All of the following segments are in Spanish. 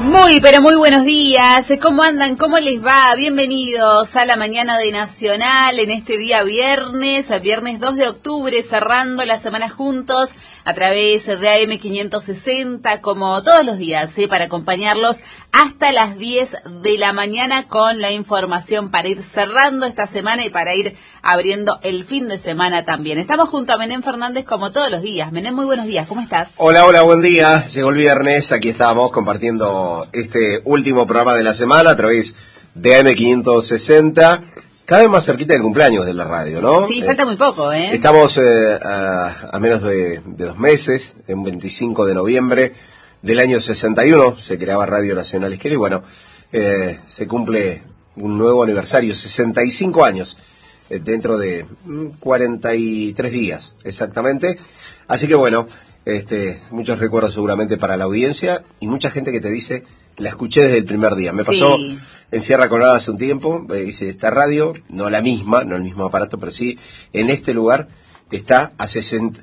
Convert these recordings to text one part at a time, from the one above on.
Muy, pero muy buenos días. ¿Cómo andan? ¿Cómo les va? Bienvenidos a la mañana de Nacional en este día viernes, el viernes 2 de octubre, cerrando la semana juntos a través de AM 560, como todos los días, para acompañarlos hasta las 10 de la mañana con la información para ir cerrando esta semana y para ir abriendo el fin de semana también. Estamos junto a Menem Fernández como todos los días. Menem, muy buenos días. ¿Cómo estás? Hola, buen día. Llegó el viernes, aquí estamos compartiendo este último programa de la semana a través de AM560, cada vez más cerquita del cumpleaños de la radio, ¿no? Sí, falta muy poco, ¿eh? Estamos a menos de 2 meses, en 25 de noviembre del año 61, se creaba Radio Nacional Esquel y bueno, se cumple un nuevo aniversario, 65 años, dentro de 43 días exactamente, así que bueno, muchos recuerdos seguramente para la audiencia y mucha gente que te dice, la escuché desde el primer día. Me pasó en Sierra Colorada hace un tiempo, dice, esta radio, no la misma, no el mismo aparato, pero sí en este lugar está hace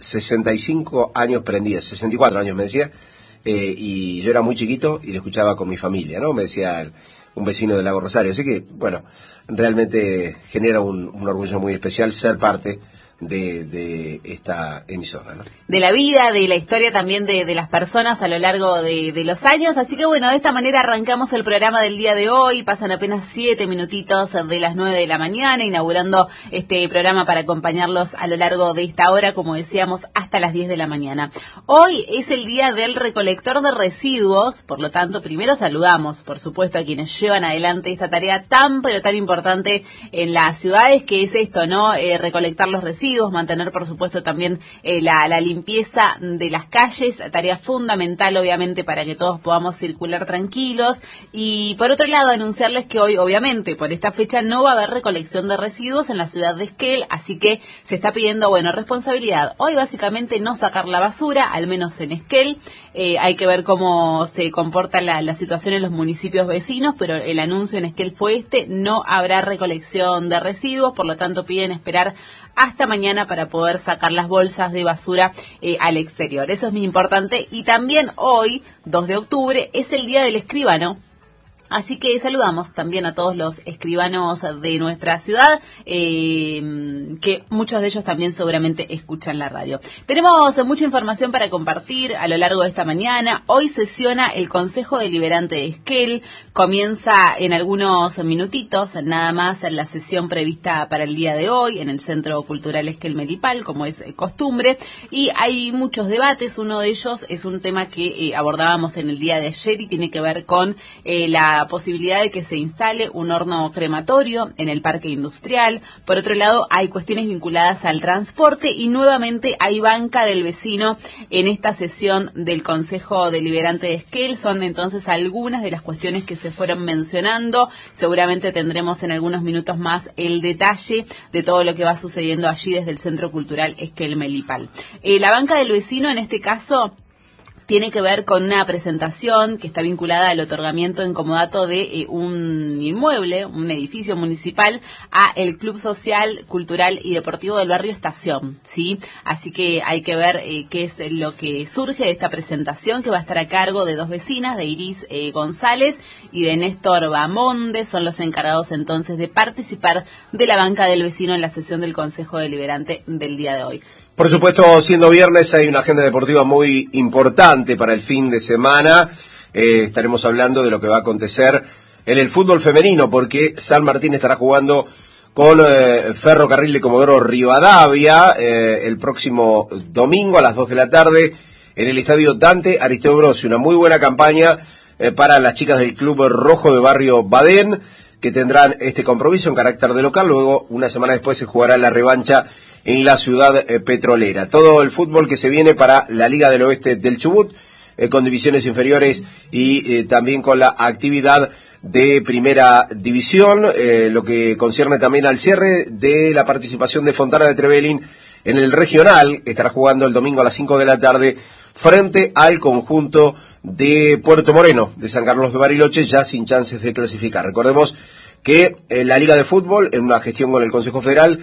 65 años prendida, 64 años me decía, y yo era muy chiquito y lo escuchaba con mi familia, ¿no? Me decía un vecino del Lago Rosario, así que, bueno, realmente genera un orgullo muy especial ser parte de esta emisora, ¿no? De la vida, de la historia también de las personas a lo largo de los años, así que bueno, de esta manera arrancamos el programa del día de hoy, pasan apenas 7 minutitos de las 9 de la mañana, inaugurando este programa para acompañarlos a lo largo de esta hora, como decíamos, hasta las 10 de la mañana. Hoy es el día del recolector de residuos, por lo tanto, primero saludamos, por supuesto, a quienes llevan adelante esta tarea tan, pero tan importante en las ciudades, que es esto, ¿no? Recolectar los residuos, mantener por supuesto también la limpieza de las calles, tarea fundamental obviamente para que todos podamos circular tranquilos, y por otro lado anunciarles que hoy obviamente por esta fecha no va a haber recolección de residuos en la ciudad de Esquel, así que se está pidiendo, bueno, responsabilidad. Hoy básicamente no sacar la basura, al menos en Esquel, hay que ver cómo se comporta la situación en los municipios vecinos, pero el anuncio en Esquel fue no habrá recolección de residuos, por lo tanto piden esperar hasta mañana para poder sacar las bolsas de basura al exterior. Eso es muy importante. Y también hoy, 2 de octubre, es el Día del Escribano. Así que saludamos también a todos los escribanos de nuestra ciudad, que muchos de ellos también seguramente escuchan la radio. Tenemos mucha información para compartir a lo largo de esta mañana. Hoy sesiona el Consejo Deliberante de Esquel. Comienza en algunos minutitos, nada más, la sesión prevista para el día de hoy en el Centro Cultural Esquel Melipal, como es costumbre. Y hay muchos debates. Uno de ellos es un tema que abordábamos en el día de ayer y tiene que ver con la posibilidad de que se instale un horno crematorio en el parque industrial. Por otro lado, hay cuestiones vinculadas al transporte y nuevamente hay banca del vecino en esta sesión del Consejo Deliberante de Esquel. Son entonces algunas de las cuestiones que se fueron mencionando. Seguramente tendremos en algunos minutos más el detalle de todo lo que va sucediendo allí desde el Centro Cultural Esquel Melipal. La banca del vecino en este caso tiene que ver con una presentación que está vinculada al otorgamiento en comodato de un inmueble, un edificio municipal, a el Club Social, Cultural y Deportivo del Barrio Estación, ¿sí? Así que hay que ver qué es lo que surge de esta presentación, que va a estar a cargo de 2 vecinas, de Iris González y de Néstor Bamonde. Son los encargados entonces de participar de la banca del vecino en la sesión del Consejo Deliberante del día de hoy. Por supuesto, siendo viernes, hay una agenda deportiva muy importante para el fin de semana. Estaremos hablando de lo que va a acontecer en el fútbol femenino, porque San Martín estará jugando con Ferrocarril de Comodoro Rivadavia el próximo domingo a las 2 de la tarde en el Estadio Dante Aristeo Grossi. Una muy buena campaña para las chicas del Club Rojo de Barrio Badén, que tendrán este compromiso en carácter de local. Luego, una semana después, se jugará la revancha en la ciudad petrolera. Todo el fútbol que se viene para la Liga del Oeste del Chubut, con divisiones inferiores y también con la actividad de primera división, lo que concierne también al cierre de la participación de Fontana de Trevelin en el regional. Estará jugando el domingo a las 5 de la tarde frente al conjunto de Puerto Moreno, de San Carlos de Bariloche, ya sin chances de clasificar. Recordemos que la Liga de Fútbol, en una gestión con el Consejo Federal,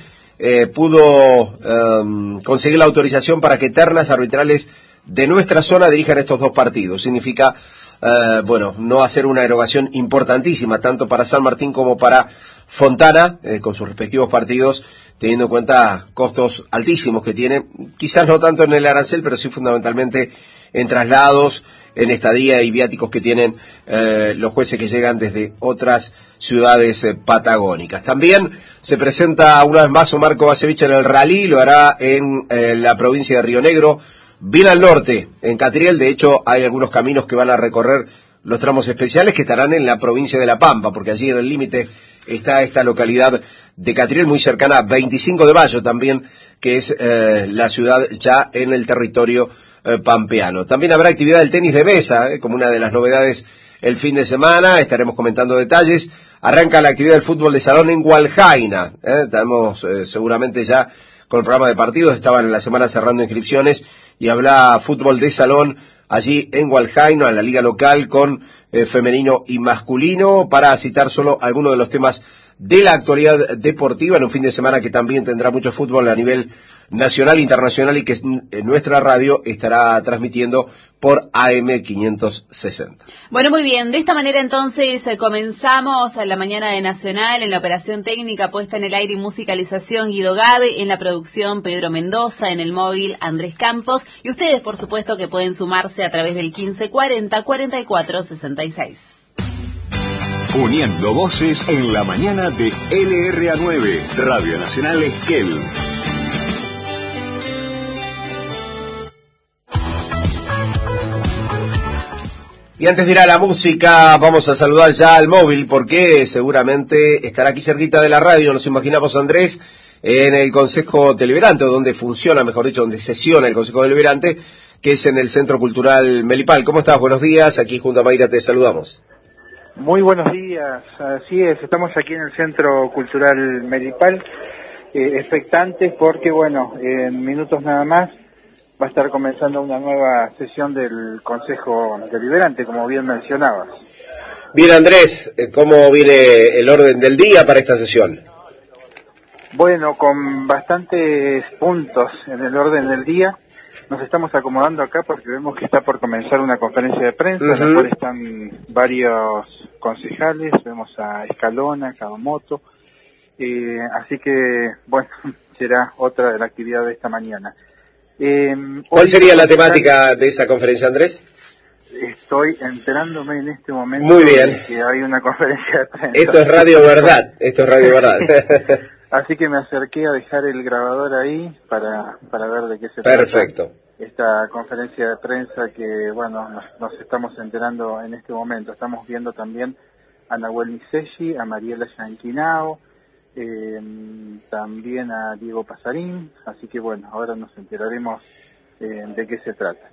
pudo conseguir la autorización para que ternas arbitrales de nuestra zona dirijan estos dos partidos. Significa bueno, no hacer una erogación importantísima, tanto para San Martín como para Fontana, con sus respectivos partidos, teniendo en cuenta costos altísimos que tiene, quizás no tanto en el arancel, pero sí fundamentalmente en traslados, en estadía y viáticos que tienen los jueces que llegan desde otras ciudades patagónicas. También se presenta una vez más Omar Kovacevic en el rally, lo hará en la provincia de Río Negro, bien al norte, en Catriel. De hecho hay algunos caminos que van a recorrer los tramos especiales que estarán en la provincia de La Pampa, porque allí en el límite está esta localidad de Catriel, muy cercana a 25 de Mayo también, que es la ciudad ya en el territorio pampeano. También habrá actividad del tenis de mesa, como una de las novedades el fin de semana, estaremos comentando detalles. Arranca la actividad del fútbol de salón en Hualjaina, estamos seguramente ya con el programa de partidos, estaban en la semana cerrando inscripciones y habrá fútbol de salón allí en Hualjaina, en la liga local, con femenino y masculino, para citar solo algunos de los temas de la actualidad deportiva, en un fin de semana que también tendrá mucho fútbol a nivel nacional, internacional, y que nuestra radio estará transmitiendo por AM 560. Bueno, muy bien, de esta manera entonces comenzamos a la mañana de Nacional, en la operación técnica, puesta en el aire y musicalización Guido Gabe, en la producción Pedro Mendoza, en el móvil Andrés Campos, y ustedes por supuesto que pueden sumarse a través del 1540 4466. Uniendo voces en la mañana de LRA9, Radio Nacional Esquel. Y antes de ir a la música, vamos a saludar ya al móvil, porque seguramente estará aquí cerquita de la radio, nos imaginamos, Andrés, en el Consejo Deliberante, donde funciona, mejor dicho, donde sesiona el Consejo Deliberante, que es en el Centro Cultural Melipal. ¿Cómo estás? Buenos días, aquí junto a Mayra te saludamos. Muy buenos días, así es, estamos aquí en el Centro Cultural Melipal, expectantes porque, bueno, en minutos nada más va a estar comenzando una nueva sesión del Consejo Deliberante, como bien mencionabas. Bien, Andrés, ¿cómo viene el orden del día para esta sesión? Bueno, con bastantes puntos en el orden del día. Nos estamos acomodando acá porque vemos que está por comenzar una conferencia de prensa, en la cual están varios concejales, vemos a Escalona, Kawamoto, así que, bueno, será otra de la actividad de esta mañana. ¿Cuál sería la temática de esa conferencia, Andrés? Estoy enterándome en este momento. Muy bien. De que hay una conferencia de prensa. Esto es Radio Verdad, esto es Radio Verdad. Así que me acerqué a dejar el grabador ahí para ver de qué se Perfecto. trata esta conferencia de prensa que, bueno, nos estamos enterando en este momento. Estamos viendo también a Nahuel Misechi, a Mariela Yanquinao, también a Diego Pasarín, así que bueno, ahora nos enteraremos de qué se trata.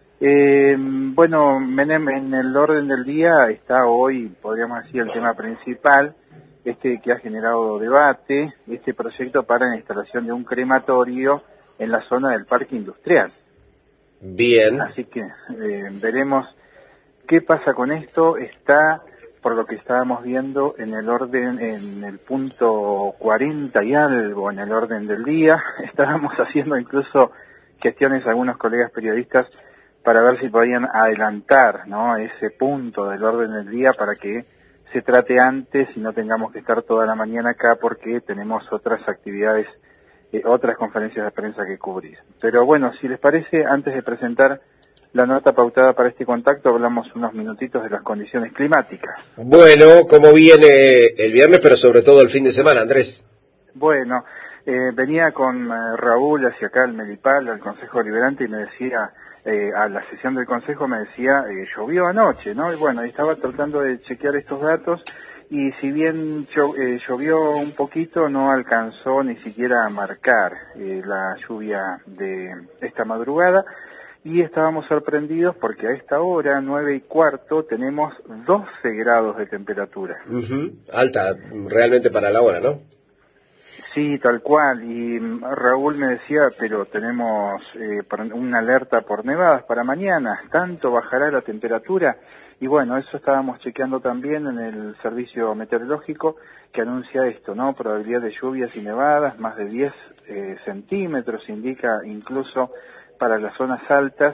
Bueno, Menem, en el orden del día está hoy, podríamos decir, el tema principal, que ha generado debate, este proyecto para la instalación de un crematorio en la zona del parque industrial. Bien. Así que veremos qué pasa con esto. Está, por lo que estábamos viendo, en el orden, en el punto 40 y algo en el orden del día. Estábamos haciendo incluso gestiones a algunos colegas periodistas para ver si podían adelantar, ¿no?, ese punto del orden del día para que se trate antes y no tengamos que estar toda la mañana acá porque tenemos otras actividades, otras conferencias de prensa que cubrir. Pero bueno, si les parece, antes de presentar la nota pautada para este contacto, hablamos unos minutitos de las condiciones climáticas. Bueno, ¿cómo viene el viernes, pero sobre todo el fin de semana, Andrés? Bueno, venía con Raúl hacia acá al Melipal, al Consejo Deliberante, y me decía, a la sesión del Consejo me decía, llovió anoche, ¿no? Y bueno, estaba tratando de chequear estos datos, y si bien llovió un poquito, no alcanzó ni siquiera a marcar la lluvia de esta madrugada, y estábamos sorprendidos porque a esta hora, 9:15, tenemos 12 grados de temperatura. Alta realmente para la hora, ¿no? Sí, tal cual, y Raúl me decía, pero tenemos una alerta por nevadas para mañana, ¿tanto bajará la temperatura? Y bueno, eso estábamos chequeando también en el servicio meteorológico, que anuncia esto, ¿no? Probabilidad de lluvias y nevadas, más de 10 centímetros, indica incluso para las zonas altas,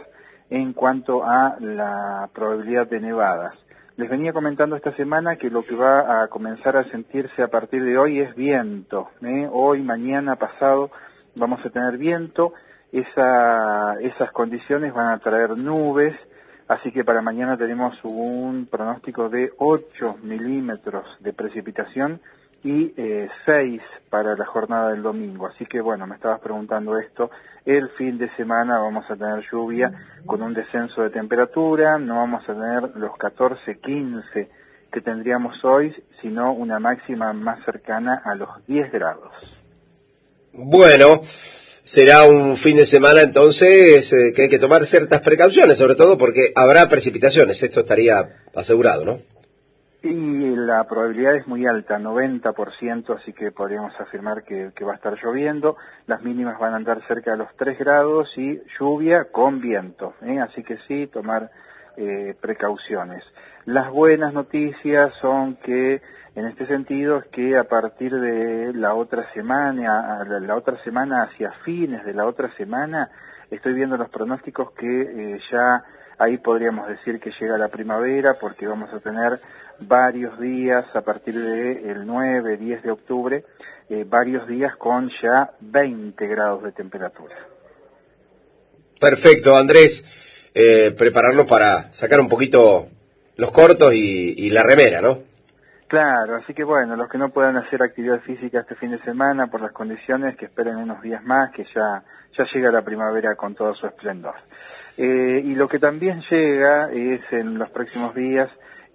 en cuanto a la probabilidad de nevadas. Les venía comentando esta semana que lo que va a comenzar a sentirse a partir de hoy es viento. Hoy, mañana, pasado vamos a tener viento. Esas condiciones van a traer nubes, así que para mañana tenemos un pronóstico de 8 milímetros de precipitación y 6 para la jornada del domingo. Así que bueno, me estabas preguntando esto. El fin de semana vamos a tener lluvia con un descenso de temperatura, no vamos a tener los 14, 15 que tendríamos hoy, sino una máxima más cercana a los 10 grados. Bueno, será un fin de semana entonces que hay que tomar ciertas precauciones, sobre todo porque habrá precipitaciones, esto estaría asegurado, ¿no? Y la probabilidad es muy alta, 90%, así que podríamos afirmar que va a estar lloviendo. Las mínimas van a andar cerca de los 3 grados y lluvia con viento, así que sí, tomar precauciones. Las buenas noticias son que, en este sentido, es que a partir de la otra semana hacia fines de la otra semana, estoy viendo los pronósticos que ya ahí podríamos decir que llega la primavera, porque vamos a tener varios días a partir del 9, 10 de octubre, varios días con ya 20 grados de temperatura. Perfecto, Andrés, prepararnos para sacar un poquito los cortos y la remera, ¿no? Claro, así que bueno, los que no puedan hacer actividad física este fin de semana por las condiciones, que esperen unos días más, que ya llega la primavera con todo su esplendor. Y lo que también llega es en los próximos días,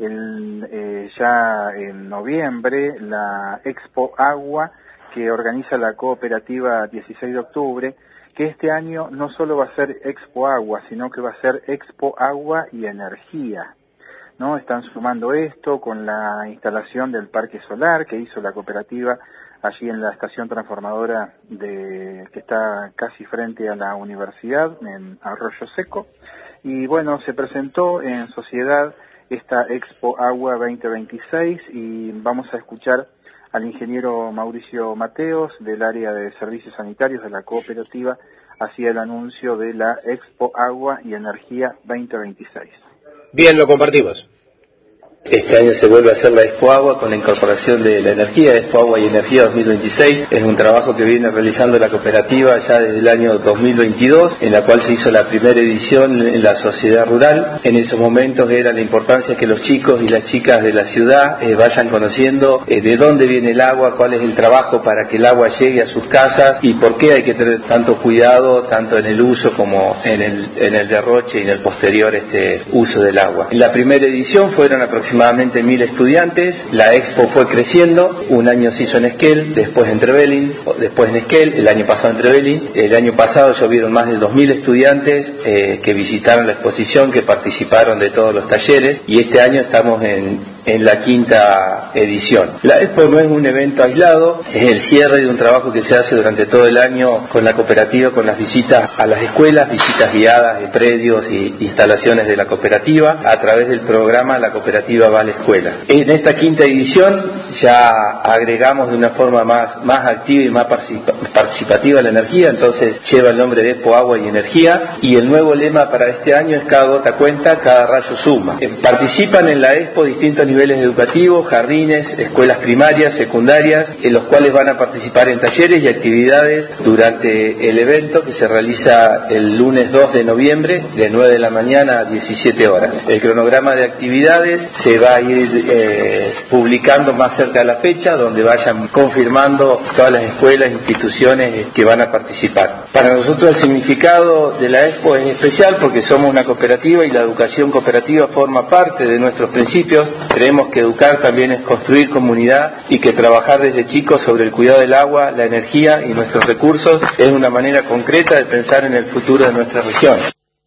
ya en noviembre, la Expo Agua que organiza la cooperativa 16 de octubre, que este año no solo va a ser Expo Agua, sino que va a ser Expo Agua y Energía, ¿no? Están sumando esto con la instalación del parque solar que hizo la cooperativa allí en la estación transformadora que está casi frente a la universidad, en Arroyo Seco. Y bueno, se presentó en sociedad esta Expo Agua 2026 y vamos a escuchar al ingeniero Mauricio Mateos del área de servicios sanitarios de la cooperativa hacía el anuncio de la Expo Agua y Energía 2026. Bien, lo compartimos. Este año se vuelve a hacer la Expo Agua con la incorporación de la energía, Expo Agua y Energía 2026. Es un trabajo que viene realizando la cooperativa ya desde el año 2022, en la cual se hizo la primera edición en la sociedad rural. En esos momentos era la importancia que los chicos y las chicas de la ciudad vayan conociendo de dónde viene el agua, cuál es el trabajo para que el agua llegue a sus casas y por qué hay que tener tanto cuidado, tanto en el uso como en el derroche y en el posterior uso del agua. En la primera edición fueron aproximadamente 1000 estudiantes. La expo fue creciendo, un año se hizo en Esquel, después en Trevelin, después en Esquel, el año pasado en Trevelin. El año pasado ya hubieron más de 2000 estudiantes que visitaron la exposición, que participaron de todos los talleres, y este año estamos en la quinta edición. La expo no es un evento aislado, es el cierre de un trabajo que se hace durante todo el año con la cooperativa, con las visitas a las escuelas, visitas guiadas de predios y instalaciones de la cooperativa, a través del programa La Cooperativa Va a la Escuela. En esta quinta edición ya agregamos de una forma más activa y más participativa la energía, entonces lleva el nombre de Expo Agua y Energía, y el nuevo lema para este año es cada gota cuenta, cada rayo suma. Participan en la expo distintos niveles educativos, jardines, escuelas primarias, secundarias, en los cuales van a participar en talleres y actividades durante el evento que se realiza el lunes 2 de noviembre de 9 de la mañana a 17 horas. El cronograma de actividades se va a ir publicando más cerca de la fecha, donde vayan confirmando todas las escuelas e instituciones que van a participar. Para nosotros el significado de la expo es especial porque somos una cooperativa y la educación cooperativa forma parte de nuestros principios. Creemos que educar también es construir comunidad y que trabajar desde chicos sobre el cuidado del agua, la energía y nuestros recursos es una manera concreta de pensar en el futuro de nuestra región.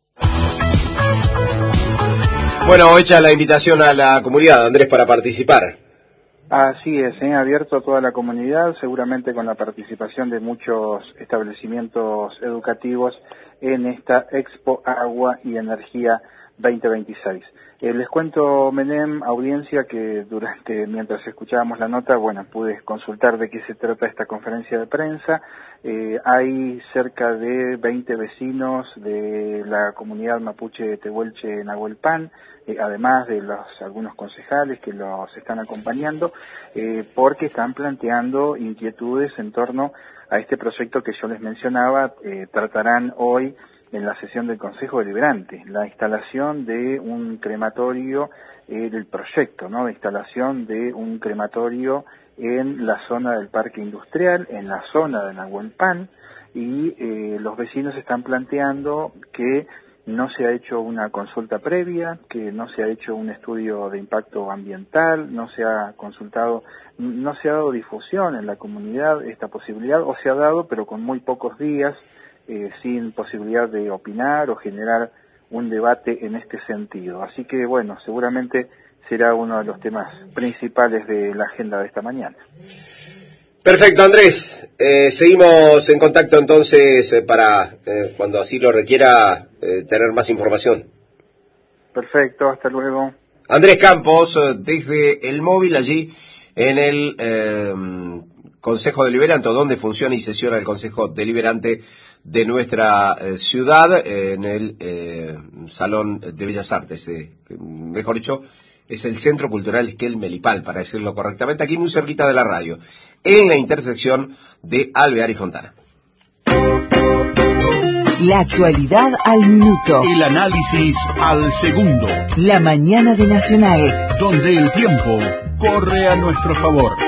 Bueno, hecha la invitación a la comunidad, Andrés, para participar. Así es, abierto a toda la comunidad, seguramente con la participación de muchos establecimientos educativos en esta Expo Agua y Energía 2026. Les cuento, Menem, audiencia, que mientras escuchábamos la nota, bueno, pude consultar de qué se trata esta conferencia de prensa. Hay cerca de 20 vecinos de la comunidad mapuche de Tehuelche Nahuelpan, además de algunos concejales que los están acompañando, porque están planteando inquietudes en torno a este proyecto que yo les mencionaba. Tratarán hoy en la sesión del Consejo Deliberante la instalación de un crematorio, del proyecto, ¿no?, de instalación de un crematorio en la zona del Parque Industrial, en la zona de Nahuelpan, y los vecinos están planteando que no se ha hecho una consulta previa, que no se ha hecho un estudio de impacto ambiental, no se ha consultado, no se ha dado difusión en la comunidad esta posibilidad, o se ha dado pero con muy pocos días, sin posibilidad de opinar o generar un debate en este sentido. Así que, bueno, seguramente será uno de los temas principales de la agenda de esta mañana. Perfecto, Andrés. Seguimos en contacto entonces para, cuando así lo requiera, tener más información. Perfecto, hasta luego. Andrés Campos, desde el móvil allí en el Consejo Deliberante, donde funciona y sesiona el Consejo Deliberante de nuestra ciudad, en el Salón de Bellas Artes, mejor dicho, es el Centro Cultural Esquel Melipal, para decirlo correctamente, aquí muy cerquita de la radio, en la intersección de Alvear y Fontana. La actualidad al minuto. El análisis al segundo. La mañana de Nacional. Donde el tiempo corre a nuestro favor.